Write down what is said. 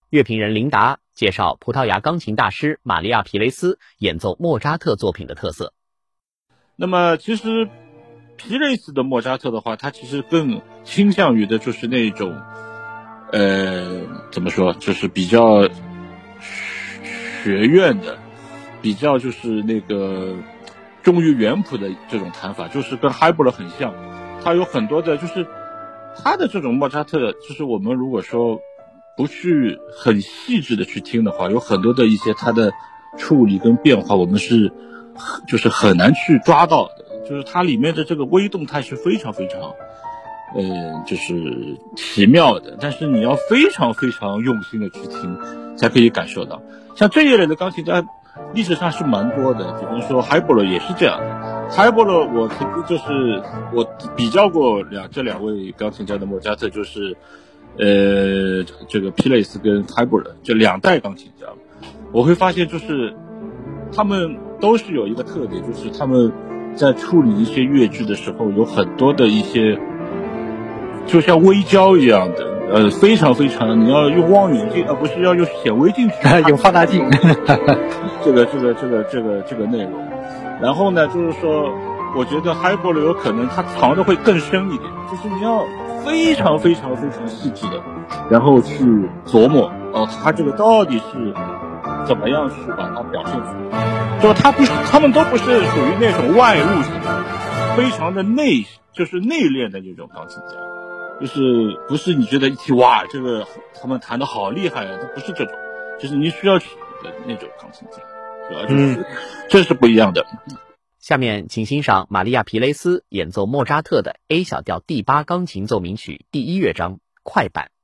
乐评人琳达介绍葡萄牙钢琴大师玛利亚·皮雷斯演奏莫扎特作品的特色。 那么其实皮雷斯的莫扎特的话，他其实更倾向于的就是那种怎么说，就是比较学院的，比较就是那个忠于原谱的这种弹法，就是跟海布勒很像。他有很多的就是他的这种莫扎特，就是我们如果说不去很细致的去听的话，有很多的一些他的处理跟变化，我们是就是很难去抓到的。就是它里面的这个微动态是非常非常就是奇妙的，但是你要非常非常用心的去听才可以感受到。像这一类的钢琴家历史上是蛮多的，比方说海波勒也是这样的。海波勒我曾经就是我比较过这两位钢琴家的莫扎特，就是这个皮雷斯跟海波勒这两代钢琴家，我会发现就是他们都是有一个特点，就是他们在处理一些乐句的时候，有很多的一些就像微胶一样的，非常非常，你要用望远镜，不是要用显微镜去用放大镜这个内容。然后呢，就是说，我觉得海波勒有可能它藏的会更深一点，就是你要非常非常非常细致的，然后去琢磨它这个到底是怎么样去把它表现出来。就他们都不是属于那种外露型，非常的就是内敛的那种钢琴家，就是不是你觉得一听哇，这个他们弹的好厉害啊，它不是这种，就是你需要的那种钢琴家，主要就是这是不一样的。 下面请欣赏玛利亚·皮雷斯演奏莫扎特的 A 小调第8钢琴奏鸣曲第1乐章快板。